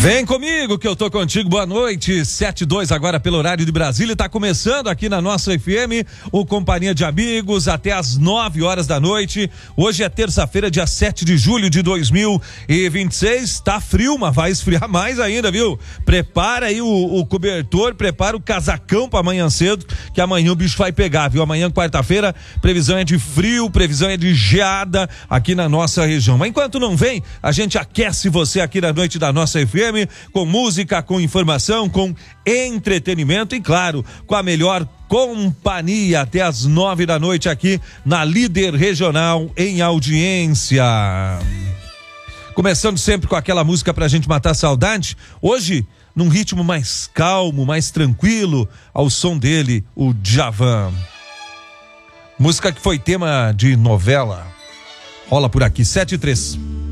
Vem comigo que eu tô contigo, boa noite, 7:02 agora pelo horário de Brasília, tá começando aqui na nossa FM, o Companhia de Amigos, até às 9 horas da noite. Hoje é terça-feira, dia 7 de julho de 2026, tá frio, mas vai esfriar mais ainda, viu? Prepara aí o cobertor, prepara o casacão pra amanhã cedo, que amanhã o bicho vai pegar, viu? Amanhã, quarta-feira, previsão é de frio, previsão é de geada aqui na nossa região. Mas enquanto não vem, a gente aquece você aqui na noite da nossa FM, com música, com informação, com entretenimento e, claro, com a melhor companhia até às 9 da noite aqui na Líder Regional em audiência. Começando sempre com aquela música pra gente matar a saudade. Hoje, num ritmo mais calmo, mais tranquilo, ao som dele, o Djavan. Música que foi tema de novela. Rola por aqui, 7:03.